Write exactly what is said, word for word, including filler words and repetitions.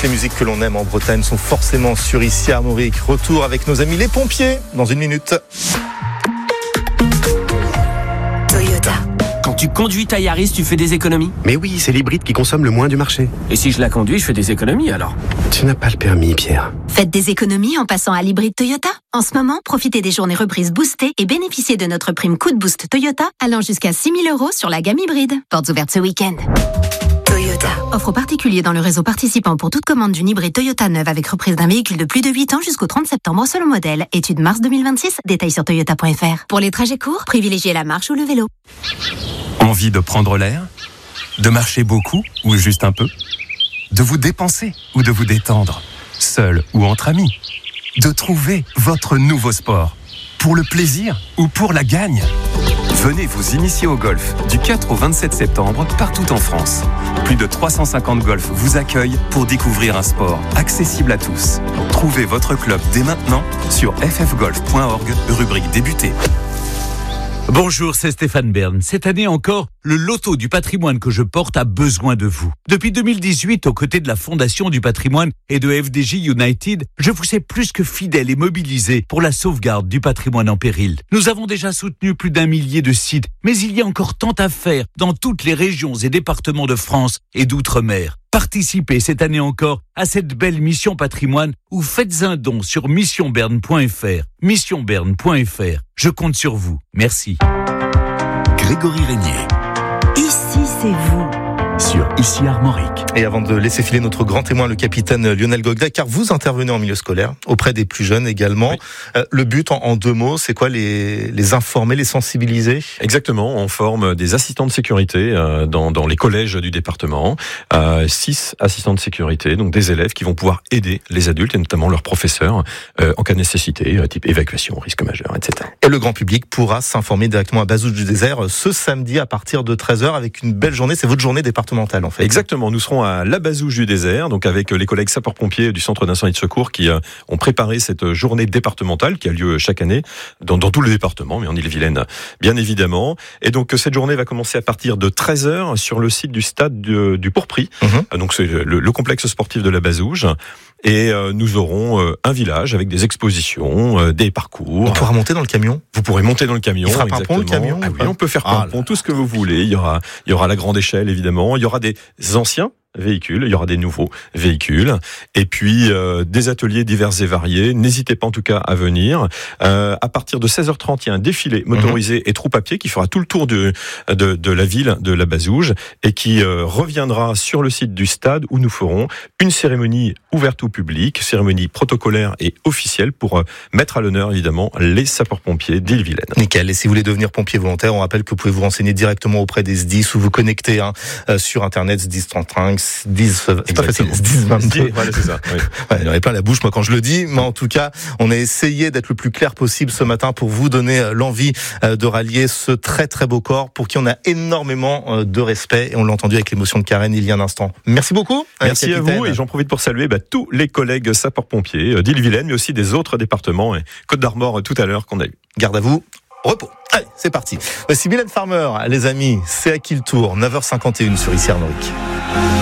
les musiques que l'on aime en Bretagne sont forcément sur ici à Armorique. Retour avec nos amis les pompiers dans une minute. Toyota. Quand tu conduis ta Yaris, tu fais des économies ? Mais oui, c'est l'hybride qui consomme le moins du marché. Et si je la conduis, je fais des économies alors ? Tu n'as pas le permis, Pierre. Faites des économies en passant à l'hybride Toyota. En ce moment, profitez des journées reprises boostées et bénéficiez de notre prime coup de boost Toyota allant jusqu'à six mille euros sur la gamme hybride. Portes ouvertes ce week-end. Toyota. Offre aux particuliers dans le réseau participant pour toute commande d'une hybride Toyota neuve avec reprise d'un véhicule de plus de huit ans jusqu'au trente septembre selon modèle. Étude mars deux mille vingt-six. Détails sur toyota point f r. Pour les trajets courts, privilégiez la marche ou le vélo. Envie de prendre l'air ? De marcher beaucoup ou juste un peu ? De vous dépenser ou de vous détendre ? Seul ou entre amis ? De trouver votre nouveau sport ? Pour le plaisir ou pour la gagne ? Venez vous initier au golf du quatre au vingt-sept septembre partout en France. Plus de trois cent cinquante golfs vous accueillent pour découvrir un sport accessible à tous. Trouvez votre club dès maintenant sur f f golf point org, rubrique débuter. Bonjour, c'est Stéphane Bern. Cette année encore, le loto du patrimoine que je porte a besoin de vous. Depuis deux mille dix-huit, aux côtés de la Fondation du patrimoine et de F D J United, je vous ai plus que fidèle et mobilisé pour la sauvegarde du patrimoine en péril. Nous avons déjà soutenu plus d'un millier de sites, mais il y a encore tant à faire dans toutes les régions et départements de France et d'outre-mer. Participez cette année encore à cette belle mission patrimoine ou faites un don sur mission berne point f r. mission berne point f r. Je compte sur vous. Merci. Grégory Régnier. Ici, c'est vous. Sur Ici Armorique. Et avant de laisser filer notre grand témoin, le capitaine Lionel Gogda, car vous intervenez en milieu scolaire, auprès des plus jeunes également. Oui. Euh, le but, en, en deux mots, c'est quoi ? les, les informer, les sensibiliser ? Exactement, on forme des assistants de sécurité euh, dans, dans les collèges du département. Euh, six assistants de sécurité, donc des élèves qui vont pouvoir aider les adultes, et notamment leurs professeurs, euh, en cas de nécessité, euh, type évacuation, risque majeur, et cetera. Et le grand public pourra s'informer directement à Bazouge du Désert ce samedi à partir de treize heures avec une belle journée. C'est votre journée départementale. En fait. Exactement, nous serons à la Bazouge du Désert, donc avec les collègues sapeurs-pompiers du Centre d'incendie de secours qui euh, ont préparé cette journée départementale qui a lieu chaque année dans, dans tout le département, mais en Ille-et-Vilaine bien évidemment. Et donc cette journée va commencer à partir de treize heures sur le site du stade du, du Pourpris, mmh. donc c'est le, le complexe sportif de la Bazouge. Et euh, nous aurons euh, un village avec des expositions, euh, des parcours. On pourra monter dans le camion ? Vous pourrez monter dans le camion. Il fera exactement. Pimpon, le camion ? Ah oui, on peut faire pimpon, ah, tout ce que vous voulez. Il y aura, il y aura la grande échelle évidemment. Il y aura des anciens véhicules, il y aura des nouveaux véhicules, et puis euh, des ateliers divers et variés. N'hésitez pas en tout cas à venir. Euh, à partir de seize heures trente, il y a un défilé motorisé mmh. et troupe à pied qui fera tout le tour de, de, de la ville de la Bazouge et qui euh, reviendra sur le site du stade où nous ferons une cérémonie ouverte au public, cérémonie protocolaire et officielle pour euh, mettre à l'honneur évidemment les sapeurs-pompiers d'Ille-et-Vilaine. Nickel. Et si vous voulez devenir pompier volontaire, on rappelle que vous pouvez vous renseigner directement auprès des S D I S ou vous connecter hein, euh, sur internet S D I S trente-cinq. dix, c'est pas facile, dix, vingt-deux. Voilà, c'est ça. Oui. Ouais, il y en avait plein la bouche, moi, quand je le dis. Mais en tout cas, on a essayé d'être le plus clair possible ce matin pour vous donner l'envie de rallier ce très, très beau corps pour qui on a énormément de respect. Et on l'a entendu avec l'émotion de Karen il y a un instant. Merci beaucoup. Merci à vous. Et j'en profite pour saluer bah, tous les collègues sapeurs-pompiers d'Ille-et-Vilaine, mais aussi des autres départements et Côte d'Armor tout à l'heure qu'on a eu. Garde à vous. Repos. Allez, c'est parti. Voici Mylène Farmer, les amis. C'est à qui le tour ? neuf heures cinquante et une sur Ici Armorique.